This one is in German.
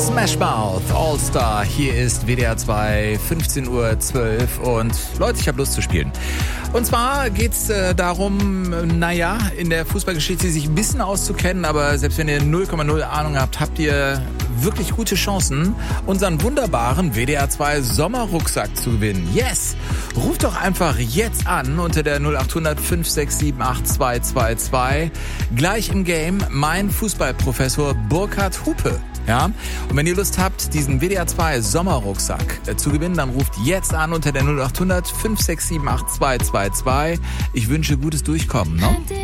Smash Mouth All-Star, hier ist WDR 2, 15:12 Uhr und Leute, ich habe Lust zu spielen. Und zwar geht's darum, in der Fußballgeschichte sich ein bisschen auszukennen, aber selbst wenn ihr 0,0 Ahnung habt ihr wirklich gute Chancen, unseren wunderbaren WDR 2 Sommerrucksack zu gewinnen. Yes! Ruft doch einfach jetzt an unter der 0800 567 8222. Gleich im Game mein Fußballprofessor Burkhard Hupe. Ja? Und wenn ihr Lust habt, diesen WDR 2 Sommerrucksack zu gewinnen, dann ruft jetzt an unter der 0800 567 8222. Ich wünsche gutes Durchkommen. Ne?